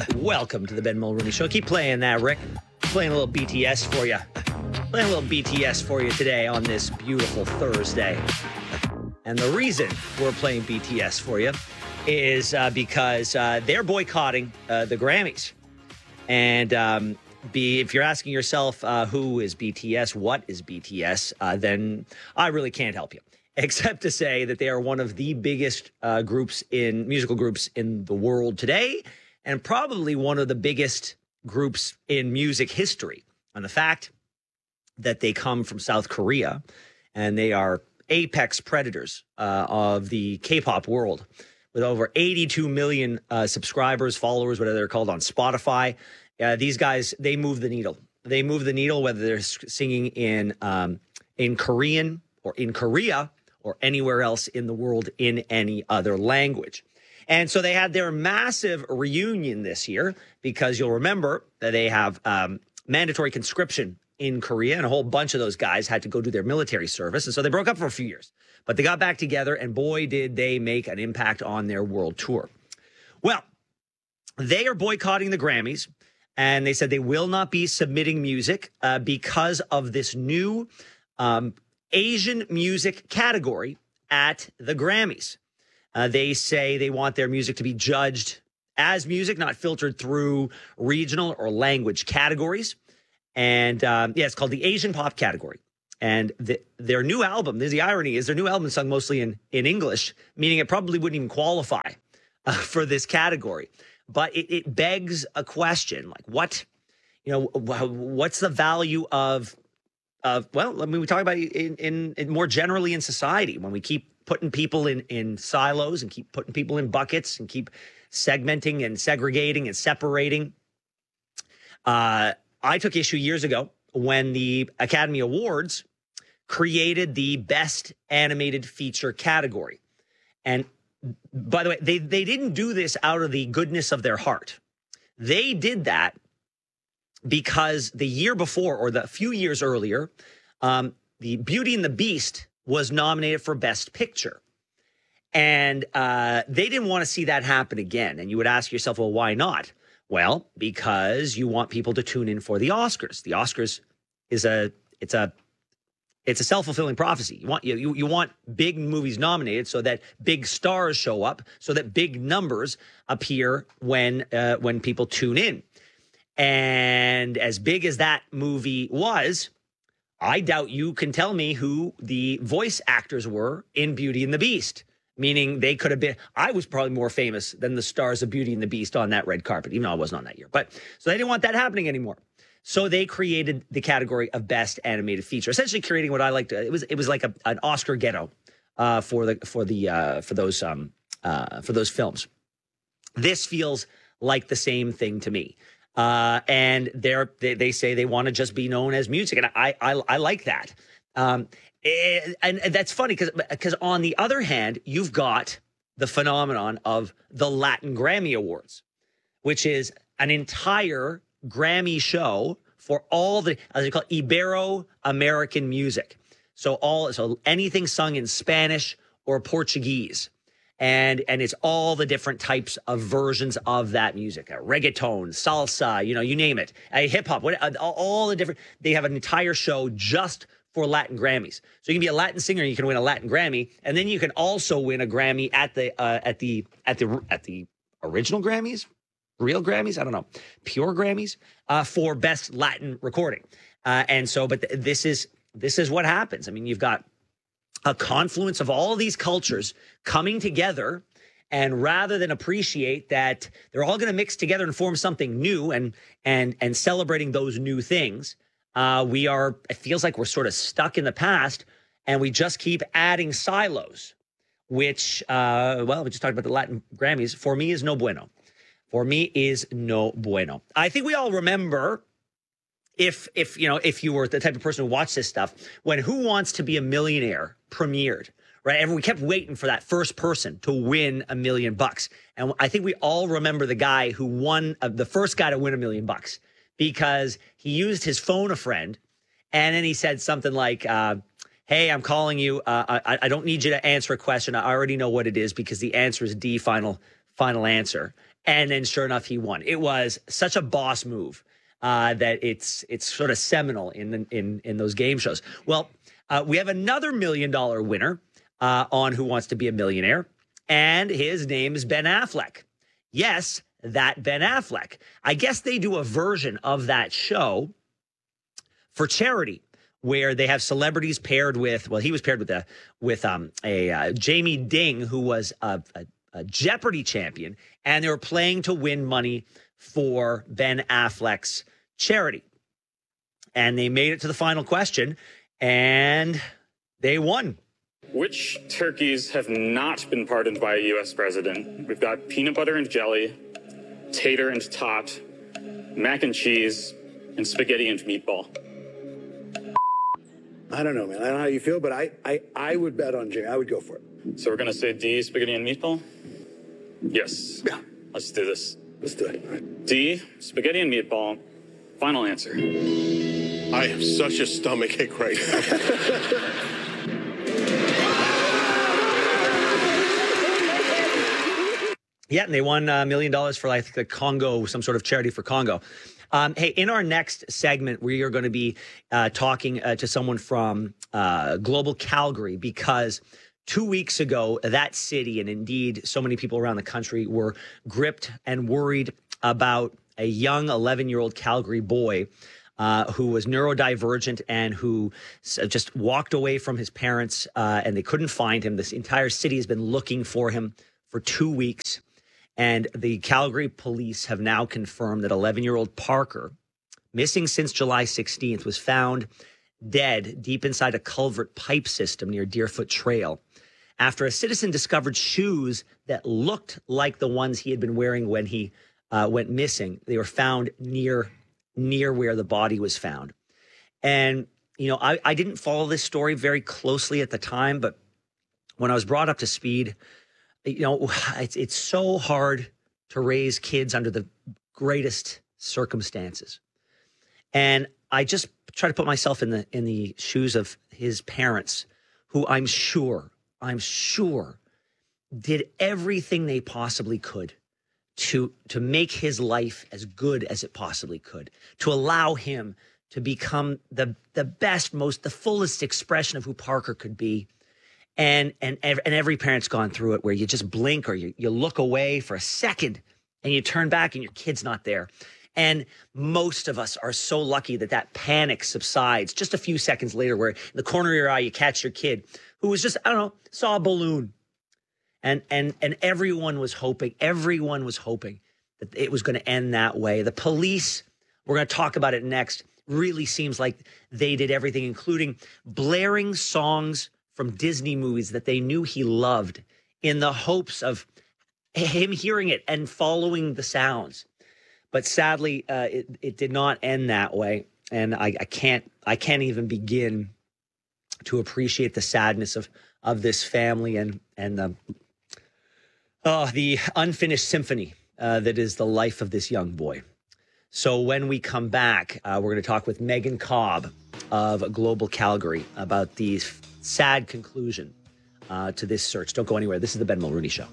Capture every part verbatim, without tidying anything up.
Welcome to the Ben Mulrooney Show. Keep playing that, Rick. Playing a little B T S for you. Playing a little B T S for you today on this beautiful Thursday. And the reason we're playing B T S for you is uh, because uh, they're boycotting uh, the Grammys. And um, be if you're asking yourself uh, who is B T S, what is B T S, uh, then I really can't help you. Except to say that they are one of the biggest uh, groups in musical groups in the world today, and probably one of the biggest groups in music history. And the fact that they come from South Korea and they are apex predators uh, of the K-pop world with over eighty-two million uh, subscribers, followers, whatever they're called on Spotify. Uh, these guys, they move the needle. They move the needle whether they're singing in um, in Korean or in Korea or anywhere else in the world in any other language. And so they had their massive reunion this year because you'll remember that they have um, mandatory conscription in Korea, and a whole bunch of those guys had to go do their military service. And so they broke up for a few years. But they got back together, and boy, did they make an impact on their world tour. Well, they are boycotting the Grammys, and they said they will not be submitting music uh, because of this new um Asian music category at the Grammys. Uh, they say they want their music to be judged as music, not filtered through regional or language categories. And um, yeah, it's called the Asian pop category. And the, their new album, there's the irony, is their new album is sung mostly in, in English, meaning it probably wouldn't even qualify uh, for this category. But it, it begs a question, like what, you know, what's the value of Uh, well, I mean, we talk about it in, in, in more generally in society when we keep putting people in, in silos and keep putting people in buckets and keep segmenting and segregating and separating. Uh, I took issue years ago when the Academy Awards created the Best Animated Feature category. And by the way, they, they didn't do this out of the goodness of their heart. They did that because the year before, or the few years earlier, um, the Beauty and the Beast was nominated for Best Picture. And uh, they didn't want to see that happen again. And you would ask yourself, well, why not? Well, because you want people to tune in for the Oscars. The Oscars is a, it's a, it's a self-fulfilling prophecy. You want, you, you, you want big movies nominated so that big stars show up, so that big numbers appear when, uh, when people tune in. And as big as that movie was, I doubt you can tell me who the voice actors were in Beauty and the Beast, meaning they could have been, I was probably more famous than the stars of Beauty and the Beast on that red carpet, even though I wasn't on that year. But so they didn't want that happening anymore. So they created the category of Best Animated Feature, essentially creating what I like to, it was, it was like a, an Oscar ghetto uh, for the, for the, uh, for those, um, uh, for those films. This feels like the same thing to me. Uh, and they're, they they say they want to just be known as music, and I I, I like that. Um, and, and that's funny because because on the other hand, you've got the phenomenon of the Latin Grammy Awards, which is an entire Grammy show for all the, as they call it, Ibero-American music. So all so anything sung in Spanish or Portuguese. And and it's all the different types of versions of that music, uh, reggaeton, salsa, you know, you name it, uh, hip hop, what, uh, all, all the different. They have an entire show just for Latin Grammys. So you can be a Latin singer, you can win a Latin Grammy, and then you can also win a Grammy at the uh, at the at the at the original Grammys, real Grammys, I don't know, pure Grammys uh, for best Latin recording. Uh, and so, but th- this is this is what happens. I mean, you've got a confluence of all of these cultures coming together, and rather than appreciate that they're all going to mix together and form something new and and and celebrating those new things, uh, we are, it feels like we're sort of stuck in the past, and we just keep adding silos, which, uh, well, we just talked about the Latin Grammys. For me, is no bueno. For me, is no bueno. I think we all remember, If, if you know, if you were the type of person who watched this stuff, when Who Wants to Be a Millionaire premiered, right? And we kept waiting for that first person to win a million bucks. And I think we all remember the guy who won, uh, the first guy to win a million bucks, because he used his phone a friend. And then he said something like, uh, hey, I'm calling you. Uh, I, I don't need you to answer a question. I already know what it is because the answer is D, final, final answer. And then sure enough, he won. It was such a boss move uh, that it's it's sort of seminal in in in those game shows. Well, uh, we have another million dollar winner uh, on Who Wants to Be a Millionaire, and his name is Ben Affleck. Yes, that Ben Affleck. I guess they do a version of that show for charity, where they have celebrities paired with, well, he was paired with a with um a uh, Jamie Ding, who was a, a, a Jeopardy champion, and they were playing to win money for Ben Affleck's charity. And they made it to the final question, and they won. Which turkeys have not been pardoned by a U S president? We've got peanut butter and jelly, tater and tot, mac and cheese, and spaghetti and meatball. I don't know, man. I don't know how you feel, but I, I, I would bet on Jimmy. I would go for it. So we're going to say D, spaghetti and meatball? Yes. Yeah. Let's do this. Let's do it. All right. D, spaghetti and meatball. Final answer. I have such a stomach ache right now. Yeah, and they won a million dollars for like the Congo, some sort of charity for Congo. Um, hey, in our next segment, we are going to be uh, talking uh, to someone from uh, Global Calgary, because two weeks ago, that city, and indeed so many people around the country, were gripped and worried about a young eleven-year-old Calgary boy uh, who was neurodivergent and who just walked away from his parents, uh, and they couldn't find him. This entire city has been looking for him for two weeks. And the Calgary police have now confirmed that eleven-year-old Parker, missing since July sixteenth, was found dead deep inside a culvert pipe system near Deerfoot Trail after a citizen discovered shoes that looked like the ones he had been wearing when he uh, went missing. They were found near near where the body was found. And, you know, I, I didn't follow this story very closely at the time, but when I was brought up to speed, you know, it's it's so hard to raise kids under the greatest circumstances. And I just try to put myself in the in the shoes of his parents, who I'm sure, I'm sure did everything they possibly could to to make his life as good as it possibly could, to allow him to become the the best, most, the fullest expression of who Parker could be. And and and every parent's gone through it, where you just blink or you, you look away for a second and you turn back and your kid's not there. And most of us are so lucky that that panic subsides just a few seconds later, where in the corner of your eye, you catch your kid who was just, I don't know, saw a balloon. And and and everyone was hoping, everyone was hoping that it was going to end that way. The police, we're going to talk about it next, really seems like they did everything, including blaring songs from Disney movies that they knew he loved, in the hopes of him hearing it and following the sounds. But sadly, uh, it, it did not end that way. And I, I can't I can't even begin to appreciate the sadness of of this family and and the oh, the unfinished symphony uh, that is the life of this young boy. So when we come back, uh, we're going to talk with Megan Cobb of Global Calgary about the sad conclusion uh, to this search. Don't go anywhere. This is the Ben Mulrooney Show.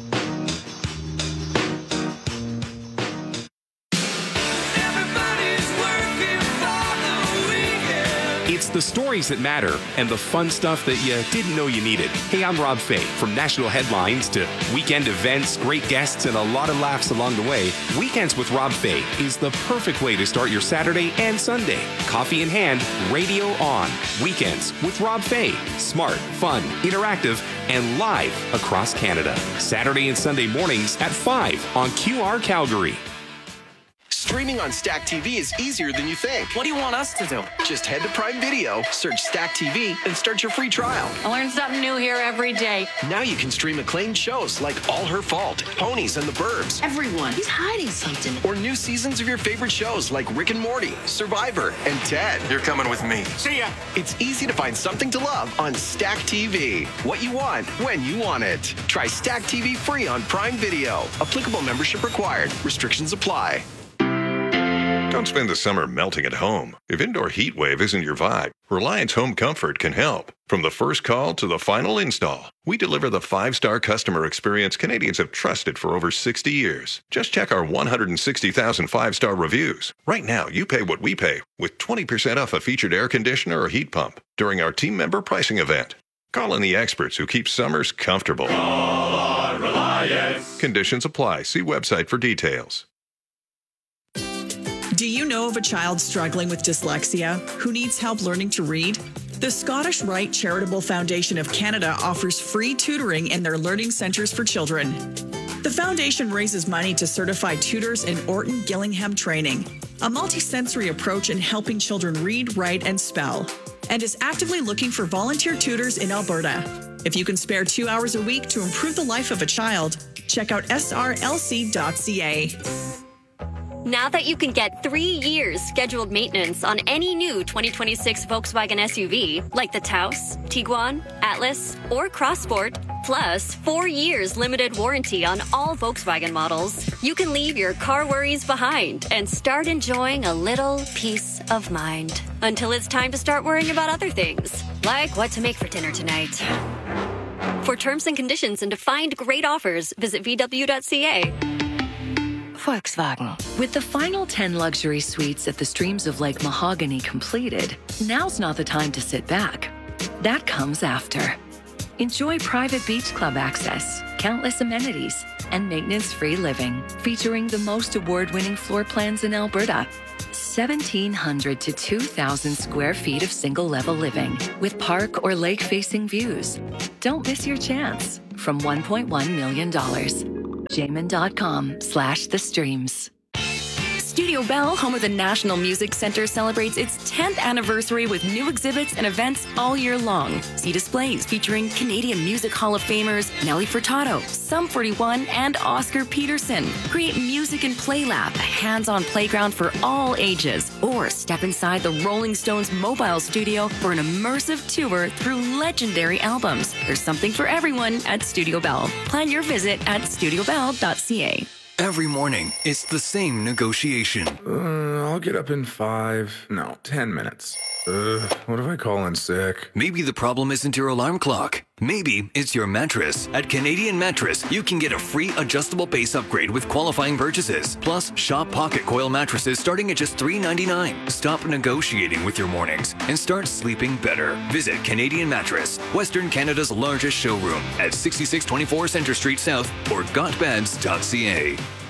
It's the stories that matter and the fun stuff that you didn't know you needed. Hey, I'm Rob Fay. From national headlines to weekend events, great guests, and a lot of laughs along the way, Weekends with Rob Fay is the perfect way to start your Saturday and Sunday. Coffee in hand, radio on. Weekends with Rob Fay. Smart, fun, interactive, and live across Canada. Saturday and Sunday mornings at five on Q R Calgary. Streaming on Stack T V is easier than you think. What do you want us to do? Just head to Prime Video, search Stack T V, and start your free trial. I learn something new here every day. Now you can stream acclaimed shows like All Her Fault, Ponies and the Burbs. Everyone, he's hiding something. Or new seasons of your favorite shows like Rick and Morty, Survivor, and Ted. You're coming with me. See ya! It's easy to find something to love on Stack T V. What you want, when you want it. Try Stack T V free on Prime Video. Applicable membership required. Restrictions apply. Don't spend the summer melting at home. If indoor heat wave isn't your vibe, Reliance Home Comfort can help. From the first call to the final install, we deliver the five-star customer experience Canadians have trusted for over sixty years. Just check our one hundred sixty thousand five-star reviews. Right now, you pay what we pay with twenty percent off a featured air conditioner or heat pump during our team member pricing event. Call in the experts who keep summers comfortable. Call on Reliance. Conditions apply. See website for details. Do you know of a child struggling with dyslexia who needs help learning to read? The Scottish Rite Charitable Foundation of Canada offers free tutoring in their learning centres for children. The foundation raises money to certify tutors in Orton Gillingham training, a multisensory approach in helping children read, write, and spell, and is actively looking for volunteer tutors in Alberta. If you can spare two hours a week to improve the life of a child, check out S R L C dot C A. Now that you can get three years scheduled maintenance on any new twenty twenty-six Volkswagen S U V, like the Taos, Tiguan, Atlas, or Crossport, plus four years limited warranty on all Volkswagen models, you can leave your car worries behind and start enjoying a little peace of mind. Until it's time to start worrying about other things, like what to make for dinner tonight. For terms and conditions and to find great offers, visit V W dot C A. Volkswagen. With the final ten luxury suites at the Streams of Lake Mahogany completed, now's not the time to sit back. That comes after. Enjoy private beach club access, countless amenities, and maintenance-free living, featuring the most award-winning floor plans in Alberta. seventeen hundred to two thousand square feet of single-level living with park or lake-facing views. Don't miss your chance from one point one million dollars. Jamin.com slash the streams. Studio Bell, home of the National Music Center, celebrates its tenth anniversary with new exhibits and events all year long. See displays featuring Canadian Music Hall of Famers Nelly Furtado, Sum forty-one, and Oscar Peterson. Create Music and Play Lab, a hands-on playground for all ages. Or step inside the Rolling Stones mobile studio for an immersive tour through legendary albums. There's something for everyone at Studio Bell. Plan your visit at studio bell dot C A. Every morning, it's the same negotiation. Uh, I'll get up in five, no, ten minutes. Uh, what if I call in sick? Maybe the problem isn't your alarm clock. Maybe it's your mattress. At Canadian Mattress, you can get a free adjustable base upgrade with qualifying purchases. Plus, shop pocket coil mattresses starting at just three ninety-nine. Stop negotiating with your mornings and start sleeping better. Visit Canadian Mattress, Western Canada's largest showroom at sixty-six twenty-four Centre Street South or got beds dot C A.